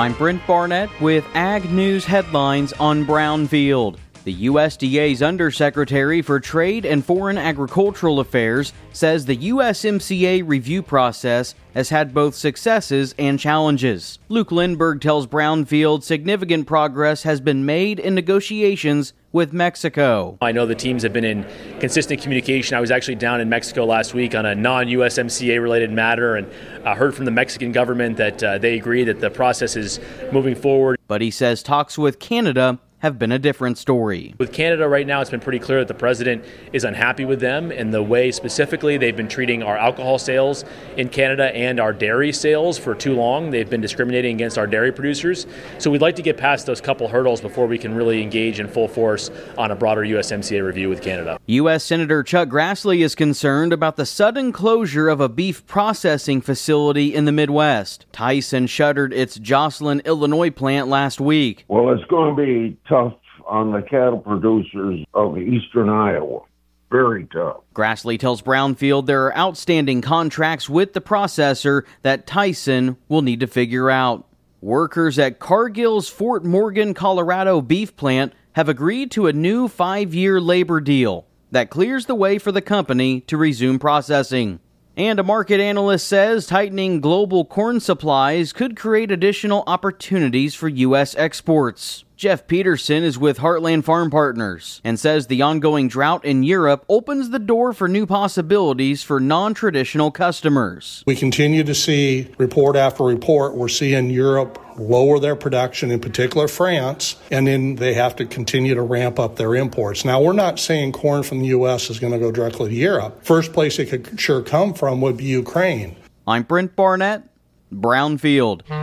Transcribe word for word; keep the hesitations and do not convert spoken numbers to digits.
I'm Brent Barnett with Ag News headlines on Brownfield. The U S D A's Undersecretary for Trade and Foreign Agricultural Affairs says the U S M C A review process has had both successes and challenges. Luke Lindbergh tells Brownfield significant progress has been made in negotiations with Mexico. I know the teams have been in consistent communication. I was actually down in Mexico last week on a non-U S M C A related matter and uh, heard from the Mexican government that uh, they agree that the process is moving forward. But he says talks with Canada have been a different story. With Canada right now, it's been pretty clear that the president is unhappy with them and the way specifically they've been treating our alcohol sales in Canada and our dairy sales for too long. They've been discriminating against our dairy producers. So we'd like to get past those couple hurdles before we can really engage in full force on a broader U S M C A review with Canada. U S Senator Chuck Grassley is concerned about the sudden closure of a beef processing facility in the Midwest. Tyson shuttered its Jocelyn, Illinois plant last week. Well, it's going to be tough on the cattle producers of eastern Iowa. Very tough. Grassley tells Brownfield there are outstanding contracts with the processor that Tyson will need to figure out. Workers at Cargill's Fort Morgan, Colorado beef plant have agreed to a new five-year labor deal that clears the way for the company to resume processing. And a market analyst says tightening global corn supplies could create additional opportunities for U S exports. Jeff Peterson is with Heartland Farm Partners and says the ongoing drought in Europe opens the door for new possibilities for non-traditional customers. We continue to see report after report. We're seeing Europe lower their production, in particular France, and then they have to continue to ramp up their imports. Now, we're not saying corn from the U S is going to go directly to Europe. First place it could sure come from would be Ukraine. I'm Brent Barnett, Brownfield.